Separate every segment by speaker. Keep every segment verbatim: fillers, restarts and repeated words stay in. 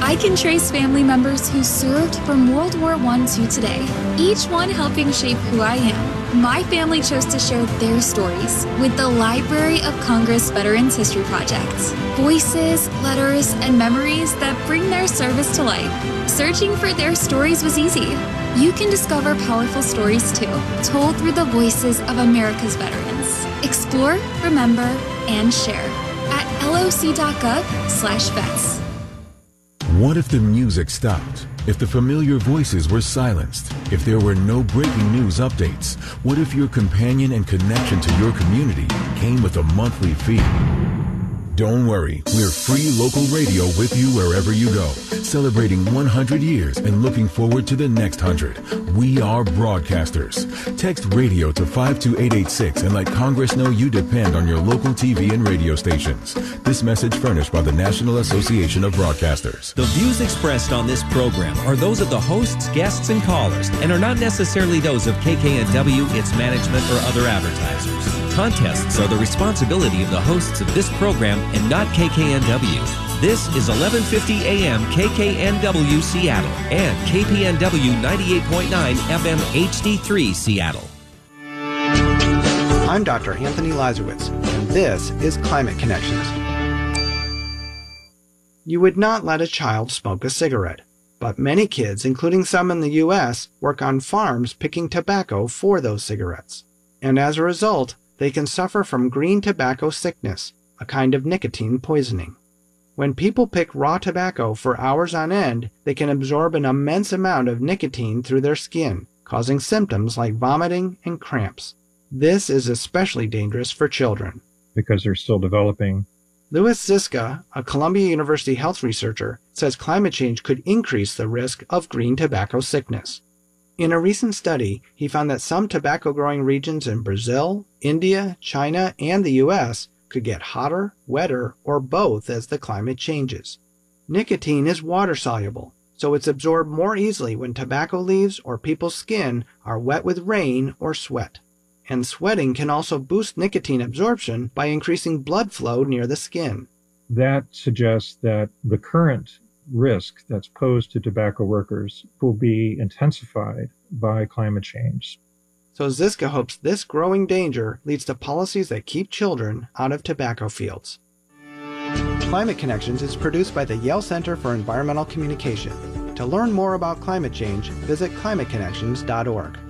Speaker 1: I can trace family members who served from World War One to today, each one helping shape who I am. My family chose to share their stories with the Library of Congress Veterans History Project. Voices, letters, and memories that bring their service to life. Searching for their stories was easy. You can discover powerful stories too, told through the voices of America's veterans. Explore, remember, and share at loc.gov slash vets.
Speaker 2: What if the music stopped? If the familiar voices were silenced? If there were no breaking news updates? What if your companion and connection to your community came with a monthly fee? Don't worry, we're free local radio with you wherever you go, celebrating one hundred years and looking forward to the next one hundred. We are broadcasters. Text radio to five two eight eight six and let Congress know you depend on your local T V and radio stations. This message furnished by the National Association of Broadcasters.
Speaker 3: The views expressed on this program are those of the hosts, guests, and callers, and are not necessarily those of K K N W, its management, or other advertisers. Contests are the responsibility of the hosts of this program and not K K N W. This is eleven fifty A M K K N W Seattle and K P N W ninety-eight point nine F M H D three Seattle.
Speaker 4: I'm Doctor Anthony Lazarowitz, and this is Climate Connections. You would not let a child smoke a cigarette, but many kids, including some in the U S, work on farms picking tobacco for those cigarettes. And as a result, they can suffer from green tobacco sickness, a kind of nicotine poisoning. When people pick raw tobacco for hours on end, they can absorb an immense amount of nicotine through their skin, causing symptoms like vomiting and cramps. This is especially dangerous for children,
Speaker 5: because they're still developing.
Speaker 4: Louis Ziska, a Columbia University health researcher, says climate change could increase the risk of green tobacco sickness. In a recent study, he found that some tobacco-growing regions in Brazil, India, China, and the U S could get hotter, wetter, or both as the climate changes. Nicotine is water-soluble, so it's absorbed more easily when tobacco leaves or people's skin are wet with rain or sweat. And sweating can also boost nicotine absorption by increasing blood flow near the skin.
Speaker 5: That suggests that the current risk that's posed to tobacco workers will be intensified by climate change.
Speaker 4: So Ziska hopes this growing danger leads to policies that keep children out of tobacco fields. Climate Connections is produced by the Yale Center for Environmental Communication. To learn more about climate change, visit climate connections dot org.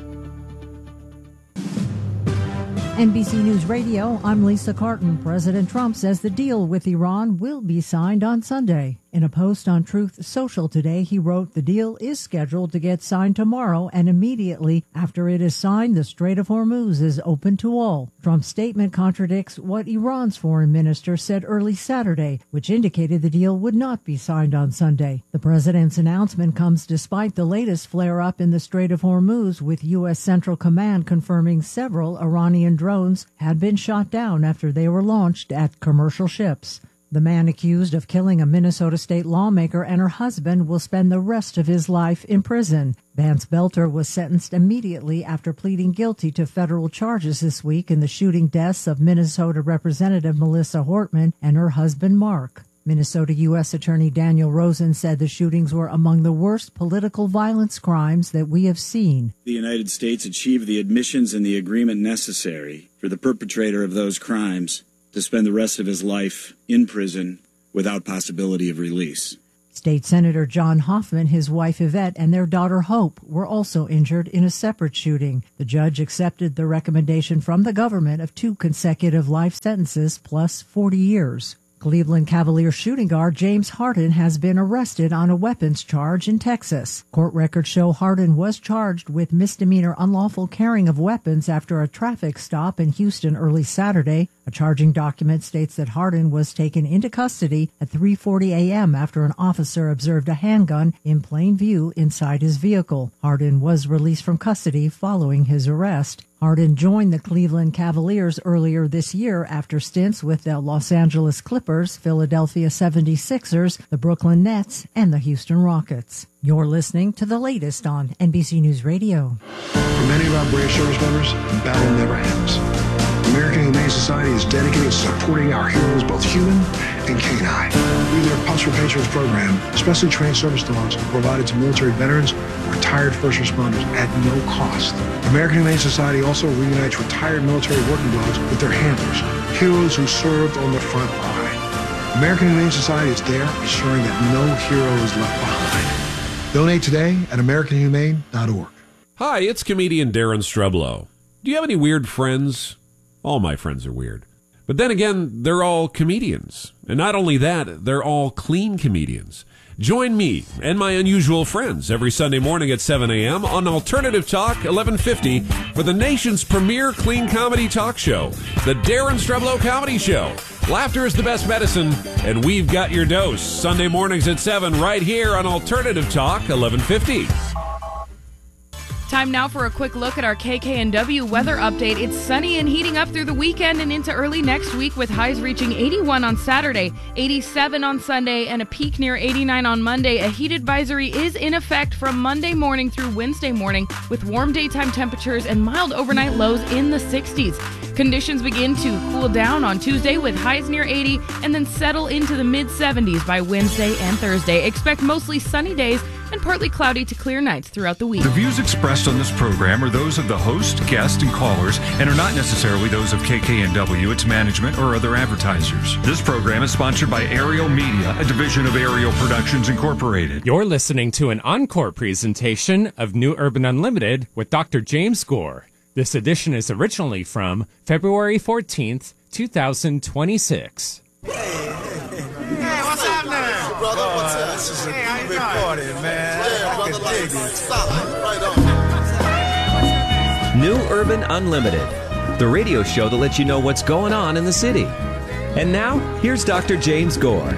Speaker 6: N B C News Radio, I'm Lisa Carton. President Trump says the deal with Iran will be signed on Sunday. In a post on Truth Social today, he wrote, "The deal is scheduled to get signed tomorrow, and immediately after it is signed, the Strait of Hormuz is open to all." Trump's statement contradicts what Iran's foreign minister said early Saturday, which indicated the deal would not be signed on Sunday. The president's announcement comes despite the latest flare-up in the Strait of Hormuz, with U S. Central Command confirming several Iranian drones had been shot down after they were launched at commercial ships. The man accused of killing a Minnesota state lawmaker and her husband will spend the rest of his life in prison. Vance Belter was sentenced immediately after pleading guilty to federal charges this week in the shooting deaths of Minnesota Representative Melissa Hortman and her husband Mark. Minnesota U S. Attorney Daniel Rosen said the shootings were among the worst political violence crimes that we have seen.
Speaker 7: The United States achieved the admissions and the agreement necessary for the perpetrator of those crimes to spend the rest of his life in prison without possibility of release.
Speaker 6: State Senator John Hoffman, his wife Yvette, and their daughter Hope were also injured in a separate shooting. The judge accepted the recommendation from the government of two consecutive life sentences plus forty years. Cleveland Cavaliers shooting guard James Harden has been arrested on a weapons charge in Texas. Court records show Harden was charged with misdemeanor unlawful carrying of weapons after a traffic stop in Houston early Saturday. A charging document states that Harden was taken into custody at three forty a.m. after an officer observed a handgun in plain view inside his vehicle. Harden was released from custody following his arrest. Harden joined the Cleveland Cavaliers earlier this year after stints with the Los Angeles Clippers, Philadelphia seventy-sixers, the Brooklyn Nets, and the Houston Rockets. You're listening to the latest on N B C News Radio.
Speaker 8: For many of our brave service members, battle never ends. American Humane Society is dedicated to supporting our heroes, both human and canine. Through their Pups for Patrons program, specially trained service dogs are provided to military veterans, retired first responders at no cost. American Humane Society also reunites retired military working dogs with their handlers, heroes who served on the front line. American Humane Society is there, ensuring that no hero is left behind. Donate today at american humane dot org.
Speaker 9: Hi, it's comedian Darren Streblow. Do you have any weird friends? All my friends are weird. But then again, they're all comedians. And not only that, they're all clean comedians. Join me and my unusual friends every Sunday morning at seven a.m. on Alternative Talk eleven fifty for the nation's premier clean comedy talk show, The Darren Streblow Comedy Show. Laughter is the best medicine, and we've got your dose. Sunday mornings at seven right here on Alternative Talk eleven fifty.
Speaker 10: Time now for a quick look at our K K N W weather update. It's sunny and heating up through the weekend and into early next week, with highs reaching eighty-one on Saturday, eighty-seven on Sunday, and a peak near eighty-nine on Monday. A heat advisory is in effect from Monday morning through Wednesday morning, with warm daytime temperatures and mild overnight lows in the sixties. Conditions begin to cool down on Tuesday with highs near eighty and then settle into the mid seventies by Wednesday and Thursday. Expect mostly sunny days and partly cloudy to clear nights throughout the week.
Speaker 11: The views expressed on this program are those of the host, guests, and callers and are not necessarily those of K K N W, its management, or other advertisers. This program is sponsored by Ariel Media, a division of Ariel Productions Incorporated.
Speaker 12: You're listening to an encore presentation of New Urban Unlimited with Doctor James Gore. This edition is originally from February fourteenth, twenty twenty-six.
Speaker 13: Hey, what's up now? Brother, what's up? This is a hey, big party, man. Yeah, I brother, like, stop it. Right on.
Speaker 3: New Urban Unlimited, the radio show that lets you know what's going on in the city. And now, here's Doctor James Gore.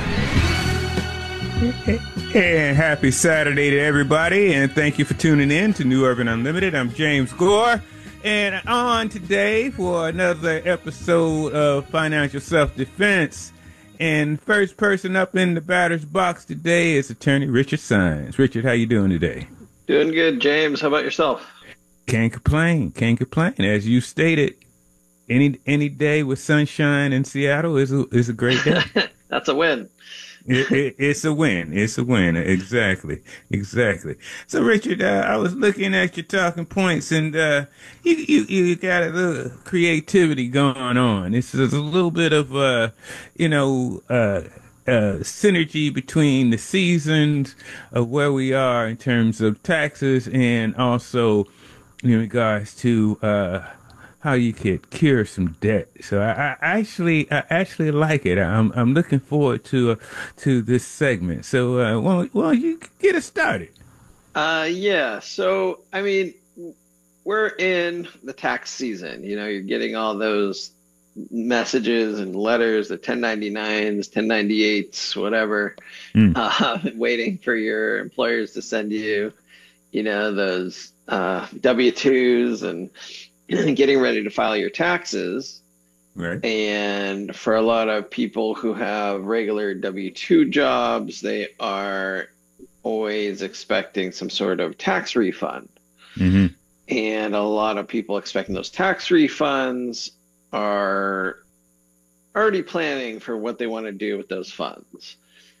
Speaker 14: And happy Saturday to everybody, and thank you for tuning in to New Urban Unlimited. I'm James Gore, and on today for another episode of Financial Self-Defense. And first person up in the batter's box today is Attorney Richard Sines. Richard, how you doing today?
Speaker 15: Doing good, James. How about yourself?
Speaker 14: Can't complain. Can't complain. As you stated, any any day with sunshine in Seattle is a, is a great day.
Speaker 15: That's a win.
Speaker 14: it, it, it's a win. It's a win. Exactly. Exactly. So, Richard, uh, I was looking at your talking points, and uh, you, you you got a little creativity going on. It's there's a little bit of, uh, you know, uh, uh, synergy between the seasons of where we are in terms of taxes, and also in regards to uh, how you could cure some debt. So I, I actually, I actually like it. I'm, I'm looking forward to, uh, to this segment. So, uh, well, well, you get us started.
Speaker 15: Uh, yeah. So, I mean, we're in the tax season. You know, you're getting all those messages and letters, the ten ninety-nines, ten ninety-eights, whatever, mm. uh, waiting for your employers to send you, you know, those uh, W two's and getting ready to file your taxes.
Speaker 14: Right.
Speaker 15: And for a lot of people who have regular W two jobs, they are always expecting some sort of tax refund.
Speaker 14: Mm-hmm.
Speaker 15: And a lot of people expecting those tax refunds are already planning for what they want to do with those funds.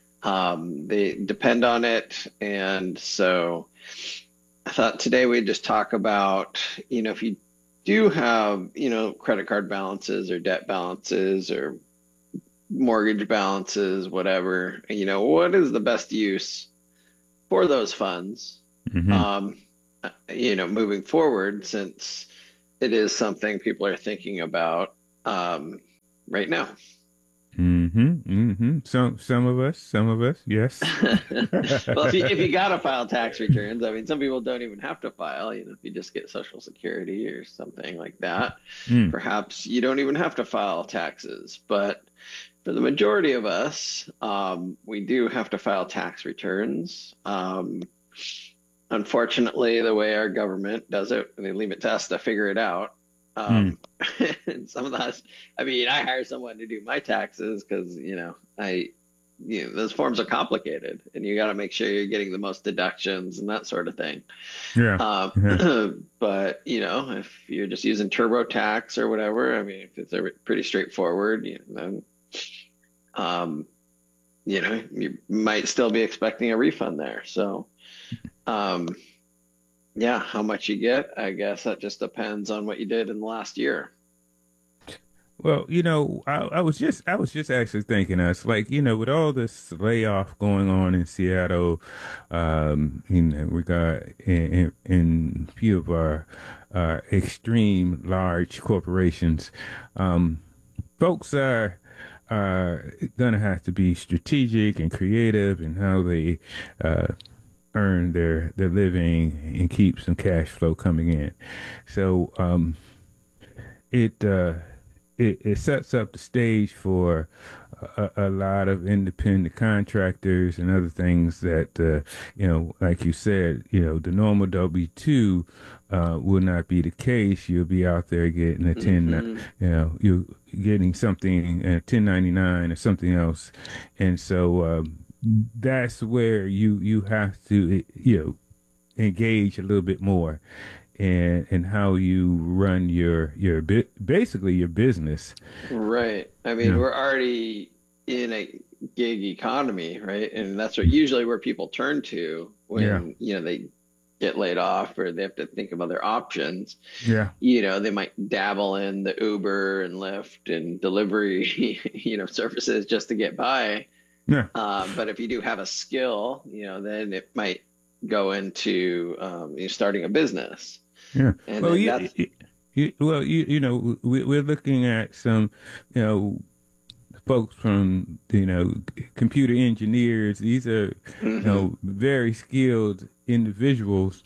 Speaker 15: Um, they depend on it. And so I thought today we'd just talk about, you know, if you do have, you know, credit card balances or debt balances or mortgage balances, whatever, you know, what is the best use for those funds,
Speaker 14: mm-hmm.
Speaker 15: um, you know, moving forward, since it is something people are thinking about um, right now.
Speaker 14: Mm-hmm. Mm-hmm. Some some of us, some of us, yes.
Speaker 15: Well, if you, if you got to file tax returns, I mean, some people don't even have to file. You know, if you just get Social Security or something like that,
Speaker 14: mm.
Speaker 15: perhaps you don't even have to file taxes. But for the majority of us, um, we do have to file tax returns. Um, unfortunately, the way our government does it, they leave it to us to figure it out. Um, mm. And some of us, I mean, I hire someone to do my taxes because, you know, I you know, those forms are complicated, and you got to make sure you're getting the most deductions and that sort of thing.
Speaker 14: Yeah.
Speaker 15: Um,
Speaker 14: yeah.
Speaker 15: But, you know, if you're just using TurboTax or whatever, I mean, if it's a pretty straightforward, you know, then, um, you know, you might still be expecting a refund there. So, um, yeah, how much you get, I guess that just depends on what you did in the last year.
Speaker 14: Well, you know, I, I was just I was just actually thinking us like, you know, with all this layoff going on in Seattle, um, you know, we got in, in, in a few of our uh, extreme large corporations, um, folks are are gonna have to be strategic and creative in how they uh, earn their their living and keep some cash flow coming in. So um, it. Uh, It, it sets up the stage for a, a lot of independent contractors and other things that, uh, you know, like you said, you know, the normal W two uh, will not be the case. You'll be out there getting a ten,
Speaker 15: Mhm.
Speaker 14: you know, you're getting something, a ten ninety-nine or something else. And so um, that's where you, you have to, you know, engage a little bit more. And, and how you run your your bi- basically your business.
Speaker 15: Right. I mean,
Speaker 14: Yeah.
Speaker 15: we're already in a gig economy, right? And that's what usually where people turn to when,
Speaker 14: Yeah.
Speaker 15: you know, they get laid off or they have to think of other options.
Speaker 14: Yeah.
Speaker 15: You know, they might dabble in the Uber and Lyft and delivery, you know, services just to get by.
Speaker 14: Yeah.
Speaker 15: Um, but if you do have a skill, you know, then it might go into um, you know, starting a business.
Speaker 14: Yeah.
Speaker 15: And
Speaker 14: well,
Speaker 15: then
Speaker 14: you,
Speaker 15: that's-
Speaker 14: you, you, well, you, you know, we, we're looking at some, you know, folks from, you know, computer engineers. These are, you know, very skilled individuals.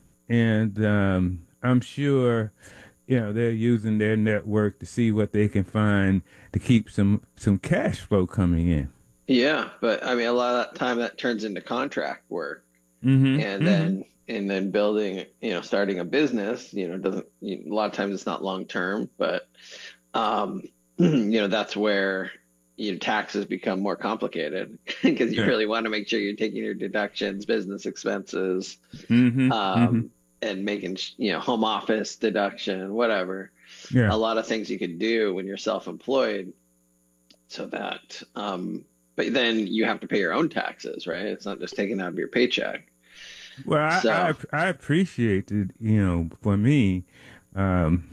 Speaker 14: And um, I'm sure, you know, they're using their network to see what they can find to keep some, some cash flow coming in.
Speaker 15: Yeah, but I mean, a lot of that time that turns into contract work.
Speaker 14: Mm-hmm.
Speaker 15: and then and then building, you know, starting a business, you know, doesn't, you know, a lot of times it's not long term, but um you know, that's where, you know, taxes become more complicated because you
Speaker 14: Yeah.
Speaker 15: really want to make sure you're taking your deductions, business expenses,
Speaker 14: Mm-hmm.
Speaker 15: um
Speaker 14: mm-hmm.
Speaker 15: and making, you know, home office deduction, whatever.
Speaker 14: Yeah.
Speaker 15: A lot of things you could do when you're self-employed, so that um but then you have to pay your own taxes, right? It's not just taken out of your paycheck.
Speaker 14: Well, I,
Speaker 15: So-
Speaker 14: I I appreciate it. You know, for me, um,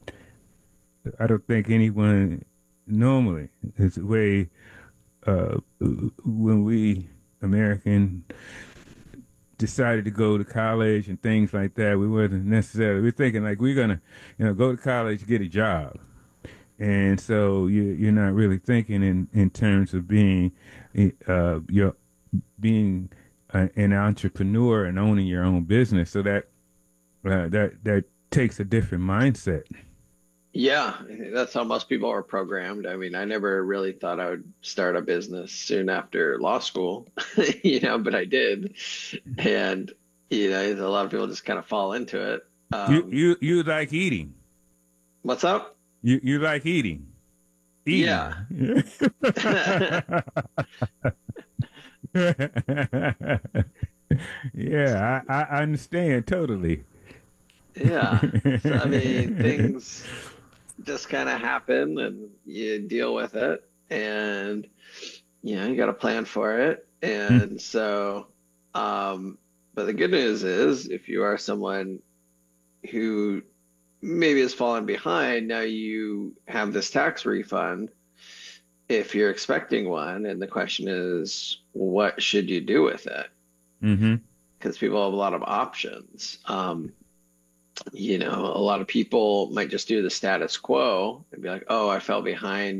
Speaker 14: I don't think anyone normally is the way uh, when we American decided to go to college and things like that. We wasn't necessarily we're thinking like we're gonna, you know, go to college, get a job, and so you you're not really thinking in in terms of being uh your being Uh, an entrepreneur and owning your own business, so that uh, that that takes a different mindset.
Speaker 15: Yeah, that's how most people are programmed. I mean, I never really thought I would start a business soon after law school, you know, but I did. And, you know, a lot of people just kind of fall into it. Um,
Speaker 14: you you you like eating.
Speaker 15: What's up?
Speaker 14: You you like eating. Eating.
Speaker 15: Yeah.
Speaker 14: Yeah, I, I understand totally.
Speaker 15: Yeah. So, I mean, things just kind of happen and you deal with it. And, you know, you got to plan for it. And so, um, but the good news is if you are someone who maybe has fallen behind, now you have this tax refund if you're expecting one. And the question is, what should you do with it?
Speaker 14: Mm-hmm.
Speaker 15: Because people have a lot of options. Um, you know, a lot of people might just do the status quo and be like, oh, I fell behind